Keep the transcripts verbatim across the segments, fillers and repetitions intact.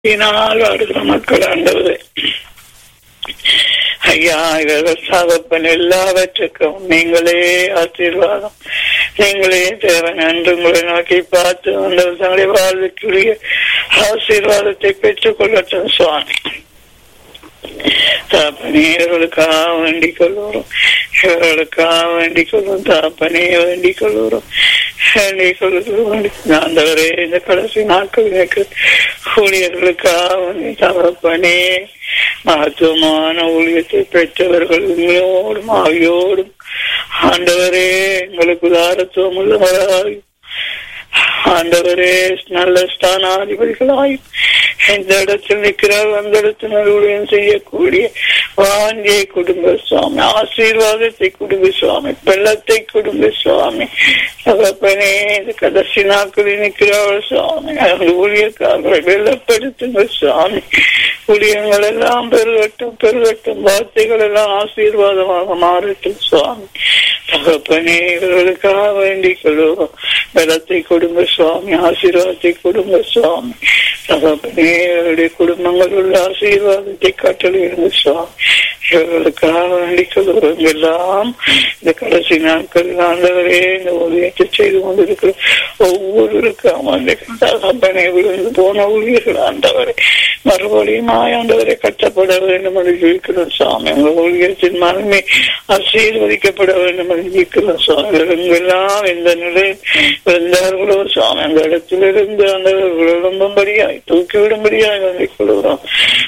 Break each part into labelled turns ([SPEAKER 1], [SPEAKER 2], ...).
[SPEAKER 1] அடுத்த மக்கள் ஆண்டவரே ஐயா, இவர்கள் சாகப்பன் எல்லாவற்றுக்கும் நீங்களே ஆசீர்வாதம், நீங்களே தேவன் என்று உங்களை நோக்கி பார்த்து அந்த தங்களுடைய வாழ்வுக்குரிய ஆசீர்வாதத்தை பெற்றுக் கொள்ளட்டும் சுவாமி. தாப்பனே இவர்களுக்காக வேண்டிக் கொள்வோம், இவர்களுக்காக வேண்டிக் கொள்வோம், தாப்பனே வேண்டிக் கொள்வோம், வேண்டிக் கொள்வோம். ஆண்டவரே, இந்த கடைசி நாட்கள் எனக்கு ஊழியர்களுக்காக தகப்பனே மகத்துவமான ஊழியத்தை பெற்றவர்கள் உங்களோடும் ஆவியோடும் ஆண்டவரே எங்களுக்கு உதாரத்துவம் உள்ளவராய் ஆண்டவரே நல்ல ஸ்தானாதிபதிகளாய் எந்த இடத்தில் நிற்கிறார் அந்த இடத்தில் ஊழியம் செய்யக்கூடிய வாஞ்சியை கொடுங்க சுவாமி, ஆசீர்வாதத்தை கொடுங்க சுவாமி, வெள்ளத்தை கொடுங்க சுவாமி. தகப்பனே, இந்த கடைசி நாட்களில் நிற்கிறார்கள் சுவாமி, அவர்கள் ஊழியக்காரர்களை வெள்ளப்படுத்துங்க சுவாமி. ஊழியங்கள் எல்லாம் பெருகட்டும் பெருகட்டும், வார்த்தைகள் எல்லாம் ஆசீர்வாதமாக மாறட்டும் சுவாமி. தகப்பனே, இவர்களுக்காக வேண்டிக் கொள்வோம், வெள்ளத்தை கொடுங்க சுவாமி, ஆசீர்வாதத்தை கொடுங்க சுவாமி. தகப்பனே, இவருடைய குடும்பங்கள் உள்ள ஆசீர்வாதத்தை கட்டளையிடுங்க சுவாமி. இவர்களுக்காக வேண்டிக் கொள்வோம். எல்லாம் இந்த கடைசி நாட்களில் ஆண்டவரே இந்த ஊழியத்தை செய்து கொண்டிருக்கிற ஒவ்வொருவருக்கும் தகப்பனை விழுந்து போன ஊழியர்கள் ஆண்டவரை மறுபடியும் ஆண்டவரை கட்டப்பட வேண்டும் என்று இருக்கிறோம் சுவாமி. உங்கள் ஊழியத்தின் மனமே ஆசீர்வதிக்கப்பட வேண்டும் என்று இருக்கிறோம் சுவாமி. எல்லாம் எந்த நிலையில் இருந்தார்களோ சுவாமி, அந்த இடத்திலிருந்து அந்த விளம்பும்படியாய் தூக்கிவிடும்படியாய் வேண்டிக் கொள்கிறோம்.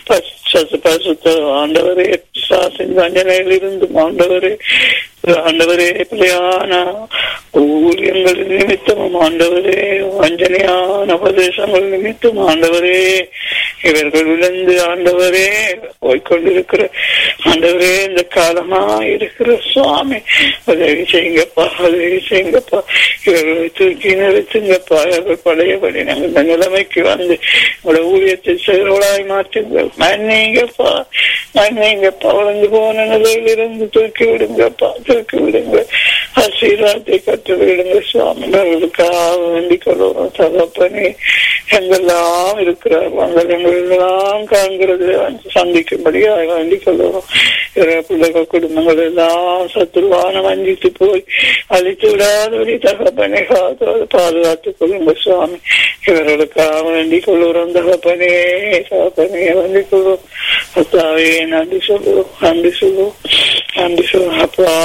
[SPEAKER 1] பசுத்த ஆண்டவரே, வஞ்சனையில் இருந்தும் ஆண்டவரே ஆண்டவரே பிள்ளையான ஊழியங்கள் நிமித்தமும் ஆண்டவரே வஞ்சனையான உபதேசங்கள் நிமித்தம் ஆண்டவரே இவர்கள் விழுந்து ஆண்டவரே போய்கொண்டிருக்கிற ஆண்டவரே இந்த காலமா இருக்கிற சுவாமி, உதவி செய்யுங்கப்பா, உதவி செய்யுங்கப்பா. இவர்களை தூக்கி நிறுத்துங்கப்பா. இவர்கள் பழையபடி நாங்கள் இந்த நிலைமைக்கு வந்து உங்களோட ஊழியத்தை செயல்களாய் மாற்றுங்கள். மன்னிங்கப்பா, மன்னிங்கப்பா. வளர்ந்து போன நிலையில் இருந்து தூக்கி விடுங்கப்பா, தூக்கி விடுங்க. ஆசீர்வாதத்தை கற்று விடுங்க சுவாமி. அவர்களுக்காக வேண்டிக் கொள்வோம். தகப்பனே, எங்கெல்லாம் இருக்கிறார் அங்கள் எங்களெல்லாம் காண்கிறது சந்திக்கும்படியாக வேண்டிக் கொள்வோம். பிள்ளைகள் குடும்பங்கள் எல்லாம் சத்துருவான வஞ்சித்து போய் அழித்து விடாதபடி தகப்பனை காத்து பாதுகாத்துக் கொள்ளுங்க சுவாமி. இவர்களுக்காக வேண்டிக் கொள்ளுறோம். தகப்பனே, தகப்பனே வேண்டிக் கொள்வோம். அத்தாவே நன்றி சொல்லுவோம், நன்றி சொல்லுவோம், நன்றி சொல்லுவோம். அப்பா,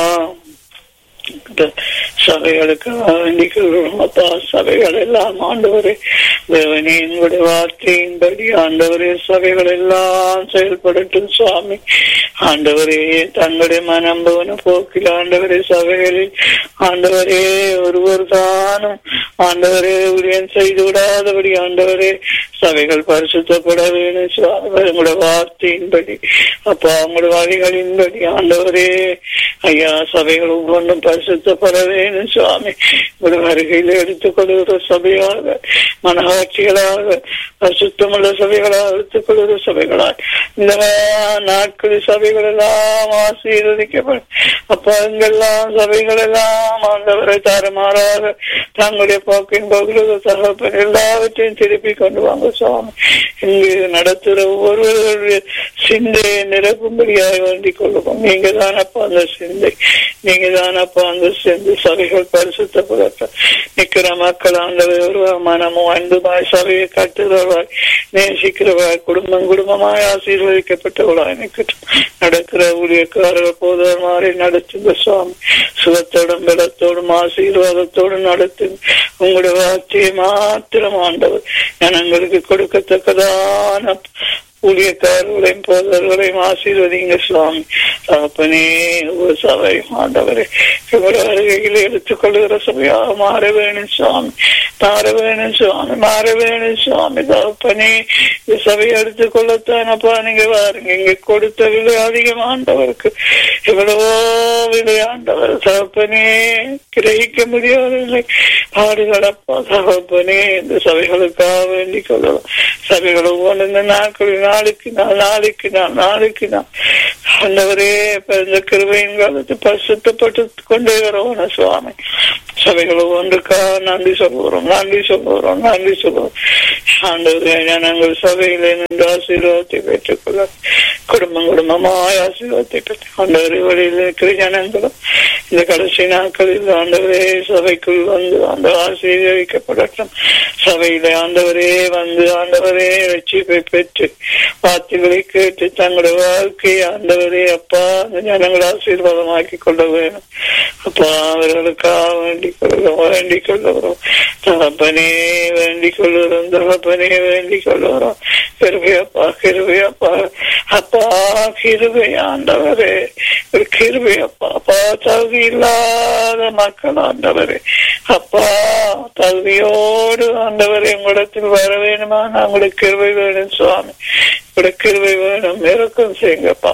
[SPEAKER 1] சபைகளுக்கு அப்பா, சபைகள் எல்லாம் ஆண்டவரே தேவனே எங்களுடைய வார்த்தையின்படி ஆண்டவரே சபைகள் எல்லாம் செயல்படட்டும் சுவாமி. ஆண்டவரே தங்களுடைய மனம் போன போக்கில் ஆண்டவரே சபைகளில் ஆண்டவரே ஒருவர் தானும் ஆண்டவரே ஊழியம் செய்து விடாதபடி ஆண்டவரே சபைகள் பரிசுத்தப்பட வேண்டும் சுவாமி. உங்களுடைய வார்த்தையின்படி அப்பா, உங்களுடைய வழிகளின்படி ஆண்டவரே ஐயா சபைகள் ஒவ்வொன்றும் பரிசுத்தப்பட வேண்டும் சுவாமி. உங்களுடைய வருகையில் எடுத்துக் கொள்கிற சபையாக, மனவாட்சிகளாக, பரிசுத்தமுள்ள சபைகளாக எடுத்துக் கொள்கிற சபைகளாக இந்த நாட்களில் சபைகள் எல்லாம் ஆசீர்வதிக்கப்படும். அப்பா, எங்கெல்லாம் சபைகள் எல்லாம் ஆண்டவரை தாறுமாறாக தங்களுடைய போக்கின் பகுதியில் தகப்பன் எல்லாவற்றையும் திருப்பி கொண்டு வாங்க சுவாமி. இங்கு நடத்துகிற ஒவ்வொருவருடைய சிந்தையை நிரப்பும்படியாக வேண்டிக் கொள்ளுவோம். நீங்க தானப்பா அந்த சிந்தை, நீங்க தானப்பா அந்த சிந்தை. சபைகள் பரிசுத்தப்படட்டும். நிற்கிற மக்கள் ஆண்டவர் மனமும் அன்புமாய் சபையை கட்டுறவாய் நேசிக்கிறவாய் குடும்பம் குடும்பமாய் ஆசீர்வதிக்கப்பட்டவளாய் நிற்கட்டும். நடக்கிற ஊழியக்காரர்கள் போதர் மாறி நடத்துங்க சுவாமி. சுகத்தோடும் பலத்தோடும் ஆசீர்வாதத்தோடும் நடத்துங்க. உங்களுடைய வார்த்தையை மாத்திரம் ஆண்டவர் ஜனங்களுக்கு கொடுக்கத்தக்கதான ஊழியக்காரர்களையும் போதர்களையும் ஆசீர்வதிங்க சுவாமி. தகப்பனே, ஒரு சபை ஆண்டவரை இவருடைய வருகையில் எடுத்துக் கொள்கிற சபையாக மாற வேணும் சுவாமி, மாற வேணும் சுவாமி, மாற வேணும் சுவாமி. தகப்பனே, இந்த சபையை எடுத்துக் கொள்ளத்தானப்பா நீங்க வாருங்க. இங்க கொடுத்த விலை அதிகம் ஆண்டவருக்கு, எவ்வளவோ விலை ஆண்டவர் தகப்பனே கிரகிக்க முடியவில்லை. பாடுகளப்பா தகப்பனே, இந்த சபைகளுக்காக வேண்டிக் கொள்ளலாம். சபைகள் ஒவ்வொன்று இந்த நாட்களில் நாளுக்கு நாள் நாளுக்கு நாள் நாளுக்கு நாள் ஆண்டவரே இந்த கிருபையின் காலத்தை பரிசுத்தப்பட்டு கொண்டே வரவோன சுவாமி. சபைகளை ஒன்றுக்கா நன்றி சொல்லுகிறோம், நன்றி சொல்லுகிறோம், நன்றி சொல்லுவோம். ஆண்டவரே நாங்கள் சபையில நின்று ஆசீர்வாதத்தை பெற்றுக்கொள்ள குடும்பம் குடும்பமாய் ஆசீர்வாதத்தை பெற்று ஆண்டவரே வழியில் இருக்கிற ஜனங்களும் இந்த கடைசி நாட்களில் ஆண்டவரே சபைக்குள் வந்து அந்த ஆசீர்வதிக்கப்படட்டும். சபையில ஆண்டவரே வந்து ஆண்டவரே ரட்சிப்பை பெற்று வார்த்தைகளை கேட்டு தங்களுடைய வாழ்க்கையை ஆண்டவரே அப்பா அந்த ஜனங்களை ஆசீர்வாதமாக்கி கொள்ள வேணும். அப்பா அவர்களுக்காக வேண்டிக் கொள்ளுகிறோம், வேண்டிக் கொள்ளுகிறோம். தகப்பனே வேண்டிக் கொள்ளுகிறோம், தகப்பனே வேண்டிக் கொள்ளுகிறோம். கிருபையப்பா, கிருபையப்பா, அப்பா கிருபை ஆண்டவரே, கிருபையப்பா. அப்பா தகுதி இல்லாத மக்கள் ஆண்டவரே, அப்பா தகுதியோடு ஆண்டவரே உங்களிடத்தில் வர வேணுமா? உங்களுக்கு கிருபை வேணும் சுவாமி, உங்களுக்கு கிருபை வேணும். இறக்கம் செய்யுங்கப்பா,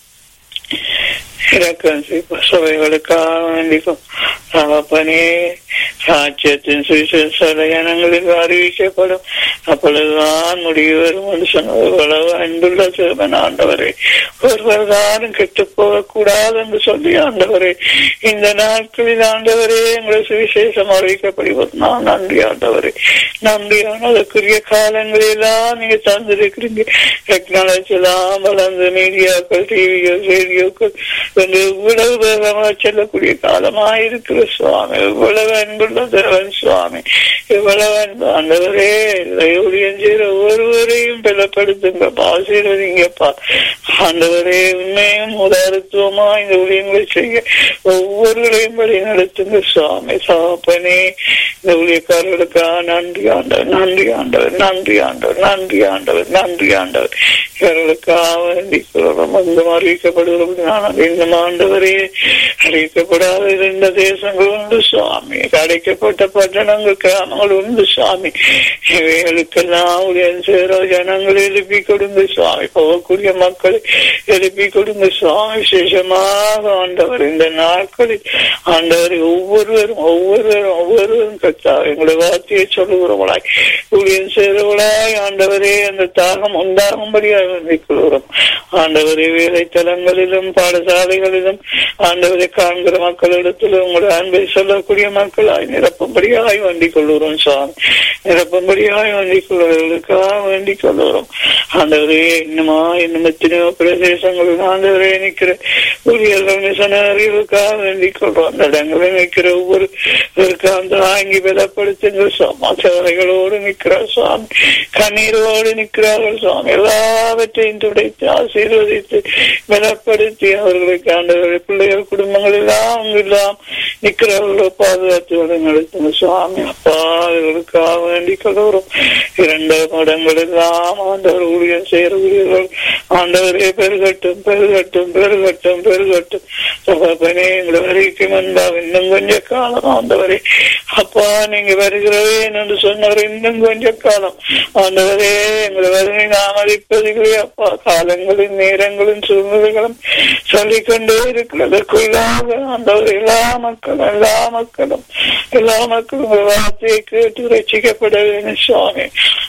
[SPEAKER 1] இறக்கம் செய்ப்பா. சபைகளுக்காக வேண்டிக்கும் தகப்பனே சாட்சியத்தின் சுவிசேஷ ஜனங்களுக்கு அறிவிக்கப்படும். அப்பொழுதுதான் முடிவு வரும் என்று சொன்னது எவ்வளவு அன்புள்ள சிறுவன் ஆண்டவரே. ஒருவர் தானும் கெட்டு போக கூடாது என்று சொல்லி ஆண்டவரே இந்த நாட்களில் ஆண்டவரே எங்களை சுவிசேஷம் அறிவிக்கப்படுவது நான் நன்றி ஆண்டவரே, நன்றியான அதற்குரிய காலங்களெல்லாம் நீங்க தந்திருக்கிறீங்க. டெக்னாலஜி எல்லாம் வளர்ந்து மீடியாக்கள், டிவிகள், ரேடியோக்கள் என்று இவ்வளவு வேகமாக செல்லக்கூடிய காலமாயிருக்கிற சுவாமி. இவ்வளவு அன்புள்ள தேவன் சுவாமி, இவ்வளவு அன்பு ஆண்டவரே. ஊழியம் செய்கிற ஒருவரையும் பலப்படுத்துங்கப்பா, ஆசீர்வதிங்கப்பா ஆண்டவரே. உண்மையும் உதாரத்துவமா இந்த ஊழியங்களை செய்ய ஒவ்வொருவரையும் வழி நடத்துங்க சுவாமி. சாப்பனே இந்த ஊழியக்காரர்களுக்காக நன்றி ஆண்டவர், நன்றி ஆண்டவர், நன்றி ஆண்டவர், நன்றி ஆண்டவர், நன்றி ஆண்டவர். இவர்களுக்காக வேண்டிக் கொள்ளும். அங்கும் அறிவிக்கப்படுகிறது இன்னும் ஆண்டவரே அறிவிக்கப்படாத இருந்த தேசங்கள் உண்டு சுவாமி, அடைக்கப்பட்ட பட்டணங்கள் கிராமங்கள் உண்டு சுவாமி. இவைகளுக்கெல்லாம் ஊழியம் செய்கிற ஜனங்களை எழுப்பி கொடுங்க சுவாமி, போகக்கூடிய மக்களை எழுப்பி கொடுங்க சுவாமி. விசேஷமாக ஆண்டவர் இந்த நாட்களில் ஆண்டவரை ஒவ்வொருவரும் ஒவ்வொருவரும் ஒவ்வொருவரும் கத்தா எங்களுடைய வார்த்தையை சொல்லுகிறவளாய் ஊழியம் செய்கிறவளாய் ஆண்டவரே அந்த தாகம் உண்டாகும்படியாக வேண்டிக் கொள்கிறோம் ஆண்டவரே. வேலைத்தலங்களிலும் பாடசாலைகளிலும் ஆண்டவரை காண்கிற மக்களிடத்தில் உங்களுடைய அன்பை சொல்லக்கூடிய மக்களாய் நிரப்பும்படியாய் வேண்டிக் கொள்கிறோம் சுவாமி, நிரப்பும்படியாய் வேண்டிக் கொள்வர்களுக்காக வேண்டிக் கொள்கிறோம் ஆண்டவரே. இன்னுமா இன்னும் எத்தனையோ பிரதேசங்களில் ஆண்டவரே நிற்கிற ஊழியர்கள் மிஷனரிகளுக்காக வேண்டிக் கொள்றோம். அந்த இடங்களில் நிற்கிற ஒவ்வொரு அந்த ஆங்கி பலப்படுத்துங்கள் சுவாமி. சேவைகளோடு நிற்கிறார் சுவாமி, கண்ணீரோடு நிற்கிறார்கள் சுவாமி. எல்லாவற்றையும் துடைத்து ஆசீர்வதித்து பலப்படுத்தி அவர்களுக்கு ஆண்டவரை பிள்ளைகள் குடும்பங்கள் எல்லாம் எல்லாம் நிற்கிறவர்களோ பாதுகாத்து நடத்துங்க சுவாமி. அப்பா அவர்களுக்காக வேண்டிக் கொள்கிறோம். இரண்டு மடங்கள் எல்லாம் ஆண்டவர் ஊழியம் செய்கிற ஊழியர்கள் ஆண்டவரே பெருகட்டும், பெருகட்டும், பெருகட்டும், பெருகட்டும். சகோதரனே எங்களை வரைக்கும் முன்பாக இன்னும் கொஞ்ச காலம் ஆண்டவரே அப்பா நீங்க வருகிறவே என்று சொன்னவர் இன்னும் கொஞ்ச காலம் ஆண்டவரே எங்களை வருகை நாமதிப்பதிலே அப்பா காலங்களின் நேரங்களின் சூழ்நிலைகளும் சொல்லிக்கொண்டே இருக்கிறதற்குள்ளாக ஆண்டவர் எல்லா மக்களும் எல்லா மக்களும் எல்லா மக்களும் வார்த்தையை கேட்டு ரட்சிக்கப்பட வேண்டும் சுவாமி.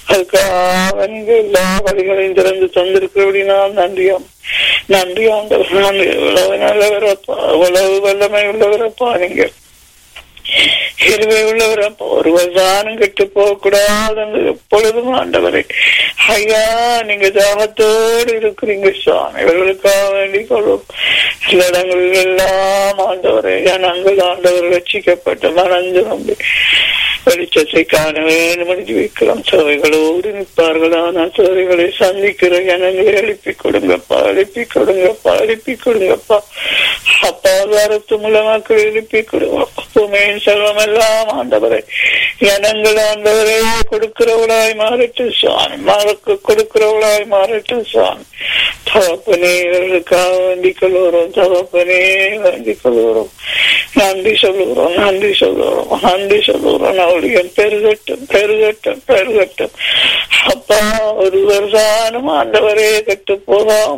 [SPEAKER 1] அதுக்காக நீங்க எல்லா வழிகளையும் திறந்து தந்திருக்கிறபடி நான் நன்றியாம் நன்றி ஆண்டவர். நன்றி. இவ்வளவு நல்லவரப்பா, இவ்வளவு வல்லமை உள்ளவரப்பா, நீங்க இருவை உள்ளவரப்பா. ஒருவர் தானும் கெட்டு போக கூடாது எப்பொழுதும் ஆண்டவரை ஐயா நீங்க தாகத்தோடு இருக்கிறீங்க சுவாமி. இவர்களுக்காக வேண்டிக் கொள்வோம். சில இடங்களில் எல்லாம் ஆண்டவரை நாங்கள் ஆண்டவர் ரட்சிக்கப்பட்ட மனந்து நம்பி வெளிச்சத்தை காண வேண்டும் என்று வைக்கலாம். சபைகளோடு நிற்பார்கள். ஆனால் சபைகளை சந்திக்கிற ஜனங்களை எழுப்பி கொடுங்கப்பா, எழுப்பி கொடுங்கப்பா, எழுப்பி கொடுங்கப்பா. அப்பா வாரத்து மூலமாக்கள் எழுப்பி கொடுங்கப்பா. பூமியின் செல்வம் எல்லாம் ஆண்டவரை ஜனங்கள் ஆண்டவரை கொடுக்கிறவளாய் மாறிட்டு சுவாமி, மறக்கு கொடுக்கிறவளாய் மாறிட்டு சுவாமி. தகப்பனே இவர்களுக்காக வேண்டிக் கொள்கிறோம், தகப்பனே வேண்டிக் கொள்கிறோம். நன்றி சொல்லுகிறோம், நன்றி சொல்லுகிறோம், நன்றி சொல்லுகிறோம். அவளுடைய பெருகட்டும், பெருகட்டும், பெருகட்டும். அப்பா ஒருவர் தானும் ஆண்டவரே கெட்டு போகாமல்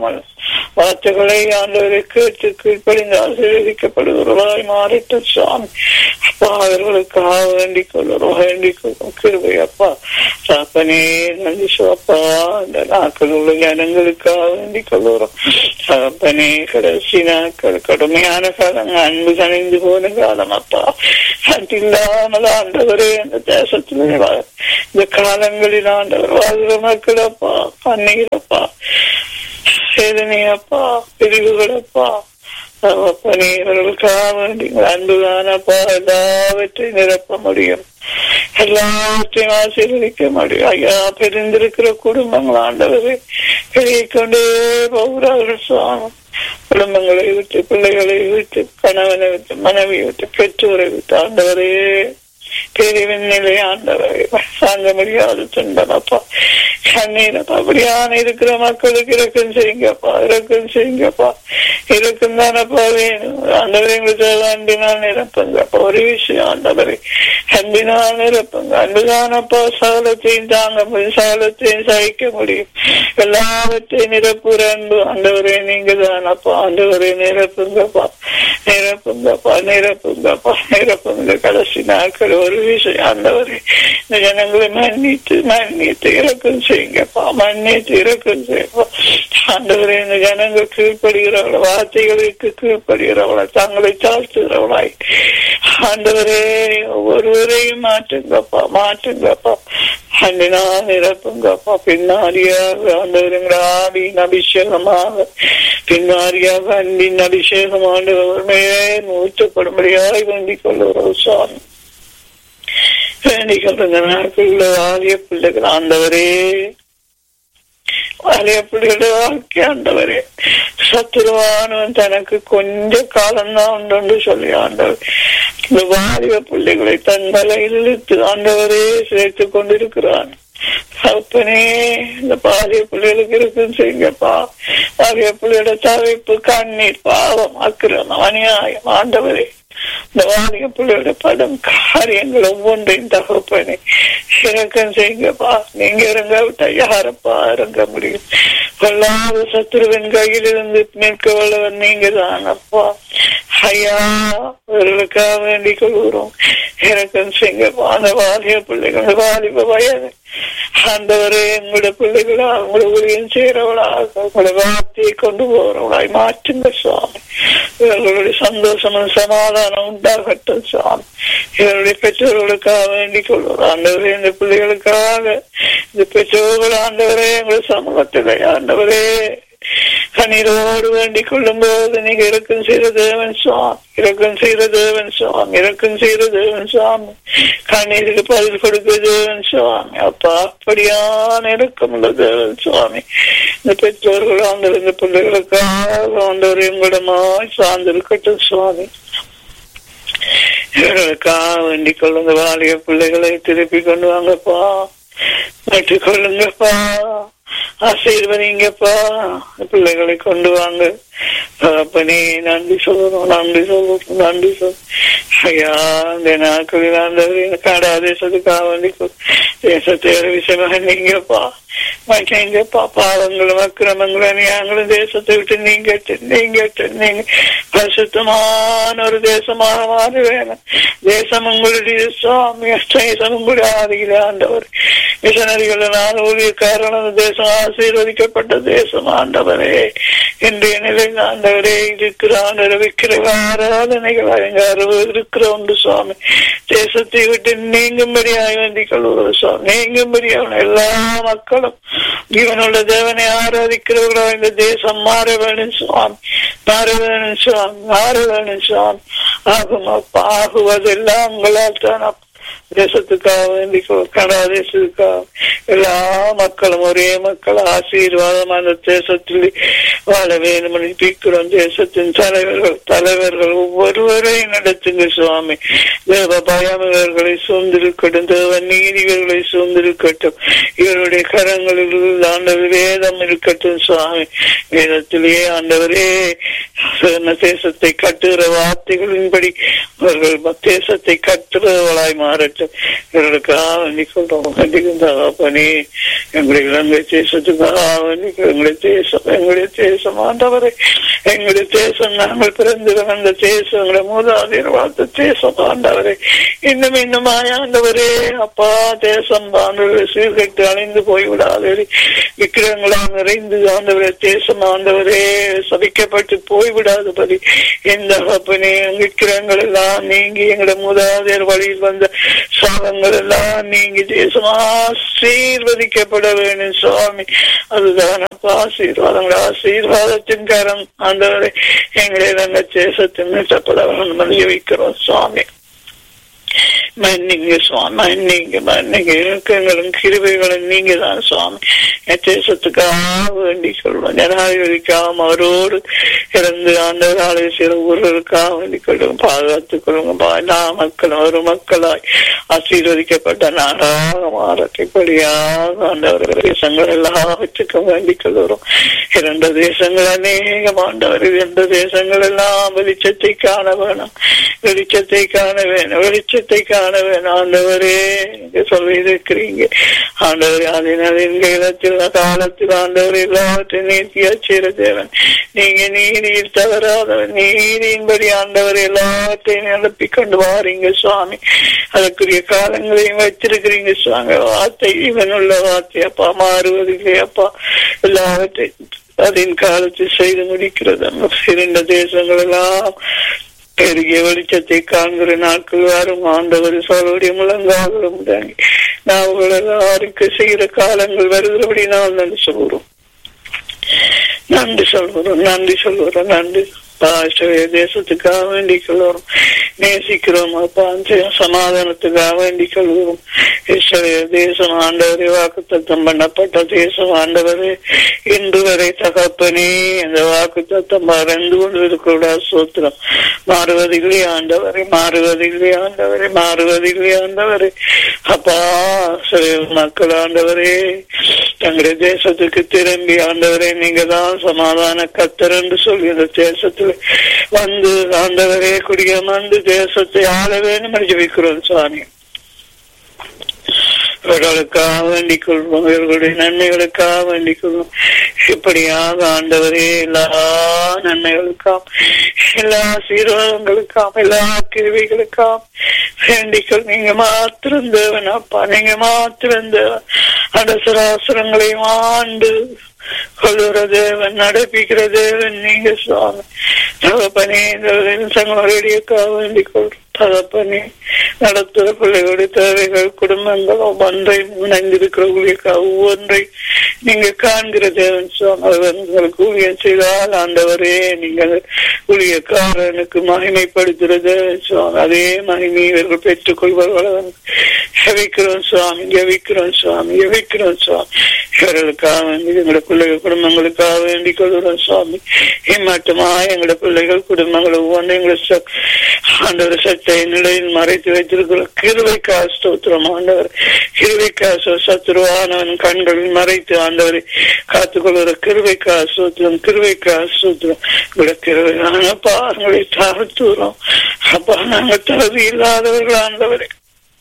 [SPEAKER 1] வார்த்தைகளை ஆண்டவரை கேட்டு கீழ்ப்படிந்து ஆசீர்வதிக்கப்படுகிறவர்களாய் மாறிட்டு சுவாமி. அப்பா அவர்களுக்காக வேண்டிக் கொள்ளுறோம் வேண்டிக் கொள்ளும் கிருபை அப்பா. சாப்பனே நன்றி சுவப்பா. இந்த நாட்கள் உள்ள ஜனங்களுக்காக வேண்டிக் கொள்ளுறோம் சாப்பனே. கடைசி நாட்கள் கடுமையான காலங்கள், அன்பு கணிந்து போன காலம் அப்பா. அன்றில்லாமல் ஆண்டவரே அந்த தேசத்தில் இந்த காலங்களில் ஆண்டவர் வாழ்கிற மக்கள் அப்பா கண்ணீரப்பா, வேதனையப்பா, பிரிவுகளப்பா. அவர்களுக்காக வேண்டி அன்புதானப்பா எல்லாவற்றையும் நிரப்ப முடியும், எல்லாவற்றையும் ஆசீர்வதிக்க முடியும். ஐயா பிரிந்திருக்கிற குடும்பங்கள் ஆண்டவரை பெருகி கொண்டே போகிறார்கள் சுவாமி. குடும்பங்களை விட்டு, பிள்ளைகளை விட்டு, கணவனை விட்டு, மனைவியை விட்டு, பெற்றோரை விட்டு ஆண்டவரே பெரியவன் நிலை ஆண்டவரை தாங்க முடியாது துன்பனப்பா, கண்ணீரப்பா. அப்படியான இருக்கிற மக்களுக்கு இறக்கம் செய்யுங்கப்பா, இறக்கம் செய்யுங்கப்பா. இறக்கம் தானப்பா வேணும் ஆண்டவரை. எங்களுக்கு அன்பினால் நிரப்புங்கப்பா. ஒரு விஷயம் ஆண்டவரை அன்பினால் நிரப்புங்க. அன்புதானப்பா சகலத்தையும் தாங்க முடியும், சகலத்தையும் சகிக்க முடியும். எல்லாவற்றையும் நிரப்புற அன்பு ஆண்டவரே நீங்க தானப்பா. ஆண்டவரை நிரப்புங்கப்பா, நிரப்புங்கப்பா, நிரப்புங்கப்பா, நிரப்புங்க. கடைசி நாட்கள் ஒரு விஷயம் ஆண்டவரே இந்த ஜனங்களை மன்னித்து மன்னித்து இறக்கம் செய்யுங்கப்பா, மன்னித்து இறக்கம் செய்யப்பா ஆண்டவரே. இந்த ஜனங்கள் கீழ்ப்படுகிறவள வார்த்தைகளுக்கு கீழ்ப்படுகிறவளை தங்களை தாழ்த்துகிறவளாய் ஆண்டவரே ஒவ்வொருவரையும் மாற்றுங்கப்பா, மாற்றுங்கப்பா. அன்பினா நிரப்புங்கப்பா. பின்னாரியாக ஆண்டவருங்கிற ஆவியின் அபிஷேகமாக, பின்னாரியாக அன்பின் அபிஷேகம் ஆண்டவருமையே ஊற்றப்படும்படியாய் வேண்டிக் கொள்ளுகிறோம் சுவாமி. வேண்டிக் கொள்ளுங்க நாட்கள் ஆகிய பிள்ளைகள் ஆண்டவரே, வாலிய பிள்ளைகளுடைய வாழ்க்கை ஆண்டவரே. சத்துருவானவன் தனக்கு கொஞ்ச காலம்தான் உண்டு சொல்லி ஆண்டவர் இந்த வாலிய பிள்ளைகளை தன் தலையில் இழுத்து ஆண்டவரே சேர்த்துக் கொண்டிருக்கிறான். அப்பனே இந்த பாலிய பிள்ளைகளுக்கு இருக்குன்னு செய்யுங்கப்பா. பாலிய பிள்ளையோட தவிப்பு, கண்ணீர், பாவம், அக்கிரமம், அநியாயம் ஆண்டவரே இந்த வாலிய பிள்ளையோட படம் காரியங்கள் ஒவ்வொன்றையும் தகப்பனே இறக்கம் செய்யுங்கப்பா. நீங்க இறங்க விட்டா யாரப்பா இறங்க முடியும்? கொள்ளாத சத்துருவின் கையில் இருந்து நிற்க வல்லவன் நீங்க தானப்பா. ஐயா அவர்களுக்காக வேண்டிக் கொள்கிறோம், இறக்கம் செய்யுங்கப்பா. அந்த வாலிய பிள்ளைகள், வாலிப வயது ஆண்டவரே எங்களுடைய பிள்ளைகளா உங்களை ஊழியம் செய்யறவளாக உங்களை வார்த்தையை கொண்டு போறவளாய் மாற்றுங்க சுவாமி. இவர்களுடைய சந்தோஷமும் சமாதானம் உண்டாகட்டும் சுவாமி. இவருடைய பெற்றோர்களுக்காக வேண்டிக் கொள்வோம் ஆண்டவரே. இந்த பிள்ளைகளுக்காக இந்த பெற்றோர்கள் ஆண்டவரே எங்களுடைய சமூகத்திலே ஆண்டவரே கண்ணீரோடு வேண்டிக் கொள்ளும் போது நீங்க இறக்கம் செய்த தேவன் சுவாமி, இறக்கம் செய்த தேவன் சுவாமி, இறக்கம் செய்த தேவன் சுவாமி. கண்ணீருக்கு பதில் கொடுக்க தேவன் சுவாமி. அப்பா அப்படியான இறக்கம் உள்ள தேவன் சுவாமி. இந்த பெற்றோர்கள் ஆண்டவர் இந்த பிள்ளைகளுக்காக ஆண்டவர் எங்களிடமாய் சார்ந்திருக்கட்டும் சுவாமி. இவர்களுக்காக வேண்டிக் கொள்ளுங்க. வாலிய பிள்ளைகளை திருப்பி கொண்டு வாங்கப்பா, நட்டுக் கொள்ளுங்கப்பா, ஆசீர்வதிங்கப்பா. பிள்ளைகளை கொண்டு வாங்க அப்பனே. நன்றி சொல்லணும், நன்றி சொல்லணும், நன்றி சொல்லும். ஐயா இந்த நாட்களில் ஆண்டவரே காடா தேசத்துக்காக வேண்டி தேசத்தை விஷயமாக நீங்கப்பா நீங்கப்பா. பாவங்களும் அக்கிரமங்களும் அநியாயங்களும் தேசத்தை விட்டு நீங்கட்டு நீங்கட்டு நீங்க பரிசுத்தமான ஒரு தேசமாக மாற வேணும். தேசம் உங்களுடைய சுவாமி, தேசம் உங்களுடைய ஆதியில ஆண்டவர். மிஷனரிகளினால் ஊழியக்காரன் தேசம் ஆசீர்வதிக்கப்பட்ட தேசம் ஆண்டவரே. இன்றைய நிலையில் ஆண்டவரே இருக்கிற ஆண்டவர் வைக்கிற ஆராதனைகள் இருக்கிற உண்டு சுவாமி. தேசத்தை விட்டு நீங்கும்படியாக வேண்டிக் கொள்வது சுவாமி, நீங்கும்படியாக எல்லா மக்களும் இவனோட தேவனை ஆராதிக்கிறவர்களா இந்த தேசம் மாற வேணும் சுவாமி, மாற வேணும் சுவாமி, மாற வேணும் சுவாமி. ஆகும் அப்பா, ஆகுவதெல்லாம் உங்களால் தான். தேசத்துக்காக வேண்டி கனடா தேசத்துக்காக எல்லா மக்களும் ஒரே மக்கள் ஆசீர்வாதம் அந்த தேசத்தில் வாழ வேண்டும் பிக்கிறோம். தேசத்தின் தலைவர்கள் தலைவர்கள் ஒவ்வொருவரையும் நடத்துங்க சுவாமி. தேவ பயம் இவர்களை சூழ்ந்திருக்கட்டும், தேவ நீதி இவர்களை சூழ்ந்திருக்கட்டும். இவருடைய கரங்களில் ஆண்டவர் வேதம் இருக்கட்டும் சுவாமி. வேதத்திலேயே ஆண்டவரே தேசத்தை கட்டுகிற வார்த்தைகளின்படி அவர்கள் தேசத்தை கட்டுறவளாய் மாற மாறட்டும். இவர்களுக்காக வேண்டி கொள்றோம். கண்டிப்பாக எங்களுடைய இலங்கை தேசத்துக்காக வேண்டி எங்களுடைய தேசம் எங்களுடைய தேசம் ஆண்டவரை எங்களுடைய தேசம் நாங்கள் பிறந்து வந்த தேசம் எங்களுடைய மூதாதையர் வாழ்த்த தேசம் ஆண்டவரை இன்னும் இன்னும் ஆண்டவரே அப்பா தேசம் ஆண்டவரை சீர்கட்டு அழிந்து போய்விடாதே விக்கிரங்களால் நிறைந்து ஆண்டவரே தேசம் ஆண்டவரே சபிக்கப்பட்டு போய்விடாதபடி எந்த அப்பனே விக்கிரங்கள் எல்லாம் நீங்கி எங்களுடைய மூதாதையர் வழியில் வந்த சாபங்கள் எல்லாம் நீங்கி தேசம் ஆசீர்வதிக்கப்பட வேண்டும் சுவாமி. அதுதான் அப்பா ஆசீர்வாதங்கள் ஆசீர்வாதத்தின் கரம் ஆண்டவரை எங்களை நாங்கள் தேசத்தின் மீட்டப்பட மதிய வைக்கிறோம் சுவாமி. மன்னிங்க சுவாமி, மன்னிங்க மன்னிங்க இலக்கங்களும் கிருபைகளும் நீங்க தான் சுவாமி. தேசத்துக்காக வேண்டி சொல்லுவோம். ஜனாதிபதிக்காக அவரோடு இறந்து ஆண்டவராலே சில ஊர்களுக்காக வேண்டிக் கொள்ளும். பாதுகாத்துக் கொள்ளுங்க. எல்லா மக்களும் ஒரு மக்களாய் ஆசீர்வதிக்கப்பட்ட நாடாக மாறக்கூடியாக ஆண்டவர் தேசங்கள் எல்லாவற்றுக்கும் வேண்டிக் கொள்கிறோம். இரண்டு தேசங்கள் அநேகம் ஆண்டவர் இரண்டு தேசங்கள் எல்லாம் வெளிச்சத்தை காண வேணும், வெளிச்சத்தை காண வேணும், வெளிச்சத்தை காண வேணும் ஆண்டவரே சொல்லியிருக்கிறீங்க ஆண்டவர். அதனால் எங்க இடத்தில் காலத்தில் ஆண்டவர் எல்லாவற்றையும் நீதியா செய்கிற தேவன். நீங்க நீதியில் தவறாதவன், நீதியின்படி ஆண்டவர் எல்லாவற்றையும் நிரப்பி கொண்டு வாரீங்க சுவாமி. அதற்குரிய காலங்களையும் வச்சிருக்கிறீங்க சுவாமி. வார்த்தை இவனுள்ள வார்த்தை அப்பா மாறுவதில்லை அப்பா. எல்லாவற்றையும் அதன் காலத்தில் செய்து முடிக்கிறது. இரண்டு தேசங்கள் எல்லாம் பெருகிய வெளிச்சத்தை காண்கிற நாட்கள் வரும் ஆண்டவர். சொல்லுடைய முழங்காலும் தாங்கி நாங்கள் எல்லாருக்கு செய்கிற காலங்கள் வருகிறபடி நான் நன்றி சொல்கிறோம், நன்றி சொல்கிறோம், நன்றி சொல்கிறோம், நன்றி. தேசத்துக்காக வேண்டிக் கொள்வோம், நேசிக்கிறோம் அப்பா. சமாதானத்துக்காக வேண்டிக் கொள்வோம். தேசம் ஆண்டவரே வாக்குத்தத்தம் பண்ணப்பட்ட தேசம் ஆண்டவரே இன்று வரை தகப்பனே அந்த வாக்குத்தத்தம் மறந்து கொண்டு இருக்கிற சோத்திரம் மாறுவதில்லை ஆண்டவரை, மாறுவதில்லை ஆண்டவரை, மாறுவதில்லை ஆண்டவரை அப்பா. மக்கள் ஆண்டவரே தங்களுடைய தேசத்துக்கு திரும்பி ஆண்டவரே நீங்க தான் சமாதான கர்த்தர் என்று சொல்லி அந்த தேசத்துல வந்து ஆண்டவரே குடியமர்ந்து தேசத்தை ஆள வேண்டும் என்று ஜெபிக்கிறோம் சுவாமி. இவர்களுக்காக வேண்டிக் கொள்வோம், இவர்களுடைய நன்மைகளுக்காக வேண்டிக் கொள்வோம். இப்படியாக ஆண்டவரே எல்லா நன்மைகளுக்காம், எல்லா சீர்வாதங்களுக்காம், எல்லா கிருவிகளுக்காம் வேண்டிக்கொள். நீங்க மாத்திரம் தேவன் அப்பா, நீங்க மாத்திரம் தேவன். அடசராசரங்களையும் ஆண்டு கொள்ளுற தேவன், நடப்பிக்கிற தேவன் நீங்க சுவாமி. தகப்பனே சங்கோடியக்காக வேண்டிக் கொள்றோம் தகப்பனே. நடத்துகிற பிள்ளைகளுடைய தேவைகள் குடும்பங்கள் ஒவ்வொன்றை இணைந்திருக்கிற ஒவ்வொன்றை நீங்க காண்கிற தேவன் சுவாமி. அவர்களுக்கு ஊழியம் செய்தால் ஆண்டவரே நீங்கள் ஊழியக்காரனுக்கு மகிமைப்படுத்துகிற தேவன் சுவாமி. அதே மகிமை இவர்கள் பெற்றுக் கொள்வார்கள். ஜெபிக்கிறோம் சுவாமி, ஜெபிக்கிறோம் சுவாமி, ஜெபிக்கிறோம் சுவாமி. இவர்களுக்காக வேண்டி எங்களோட பிள்ளைகள் குடும்பங்களுக்காக வேண்டிக் கொள்கிறோம் சுவாமி. இம்மட்டுமா எங்களோட பிள்ளைகள் குடும்பங்கள் ஒவ்வொன்றும் எங்களை ஆண்டவர் சட்டை நிலையில் மறைத்து வைத்திருக்கிறோம். கிருபைக்கா ஸ்தோத்திரம் ஆண்டவர், கிருபைக்கா சத்துருவானவன் கண்களில் மறைத்து ஆண்டவரை காத்துக்கொள்கிற கிருபைக்கா ஸ்தோத்திரம், கிருபைக்கா ஸ்தோத்திரம். உங்களோட கிருபையான பாருங்களை தாழ்த்துறோம் அப்பா. நாங்கள் தகுதி இல்லாதவர்கள் ஆண்டவரை,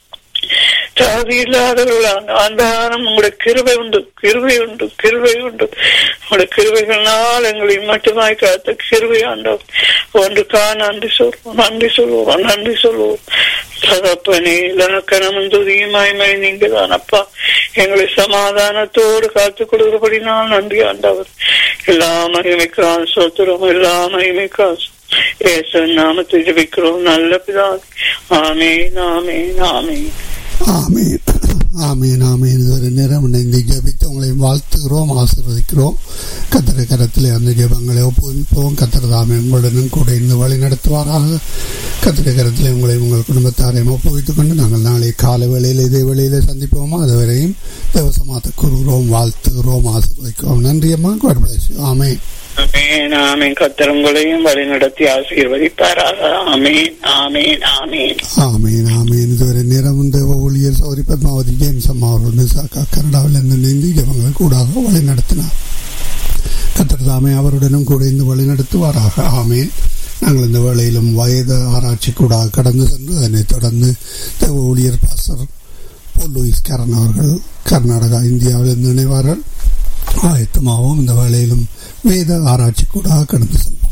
[SPEAKER 1] தகுதி இல்லாதவர்களான ஆண்டாரம் உங்களுடைய கிருபை உண்டு, கிருபை உண்டு, கிருபை உண்டு. உங்களுடைய கிருபைகளால் எங்களை மட்டுமாய் காத்த கிருபை ஆண்டவர். ஒன்றுக்கா நன்றி சொல்வோம், நன்றி சொல்வோம், நன்றி சொல்வோம் தகப்பனே. இலக்கணமும் துதியுமாய்மை நீங்க தான் அப்பா. எங்களை சமாதானத்தோடு காத்துக் கொடுக்கிறபடி நான் நன்றி ஆண்டவர். எல்லா மகிமைக்கான் சோத்திரம், எல்லா மகிமைக்கான் நாமத்தை ஜெபிக்கிறோம் நல்ல பிதா. ஆமேன், ஆமேன், ஆமேன்,
[SPEAKER 2] ஆமேன், ஆமேன், ஆமேன். இதுவரை நேரம் இணைந்து ஜெபித்து உங்களை வாழ்த்துகிறோம், ஆசீர்வதிக்கிறோம். கர்த்தரை கரத்திலே அந்த ஜெபங்களை ஒப்புவிப்போம். கர்த்தர் தாமே உங்களுடனும் கூட இருந்து வழி நடத்துவாராக. கர்த்தரை கரத்திலே உங்களை உங்கள் குடும்பத்தாரையும் ஒப்புவித்துக் கொண்டு நாங்கள் நாளை காலை வேளையில் இதே வேளையில சந்திப்போமா. அதுவரையும் தேவசமாத்த கூறுகிறோம், வாழ்த்துகிறோம், ஆசீர்வதிக்கிறோம். நன்றி அம்மா. God bless you. ஆமேன்,
[SPEAKER 1] ஆமேன், ஆமேன். கர்த்தர் உங்களையும் வழி நடத்தி ஆசீர்வதிப்பாராக. ஆமேன், ஆமேன், ஆமேன்,
[SPEAKER 2] ஆமேன், ஆமேன். இதுவரை நேரம் இந்த ஊழியர் சௌரி பத்மாவதி ஜேம்ஸ் அம்மா அவர்கள் மிசாக்கா கனடாவில் இருந்து நீந்தி ஜபங்கள் கூடாக வழி நடத்தினார். கர்த்தர் தாமே அவருடனும் கூட இருந்து வழி நடத்துவாராக. ஆமேன். நாங்கள் இந்த வேளையிலும் வயது ஆராய்ச்சி கூட கடந்து சென்று அதனைத் தொடர்ந்து தேவ ஊழியர் பாஸ்டர் போல் லூயிஸ் கேரன் அவர்கள் கர்நாடகா இந்தியாவில் நினைவார்கள் ஆயத்தமாகவும் இந்த வேளையிலும் வேத ஆராய்ச்சி கூட கடந்து செல்வோம்.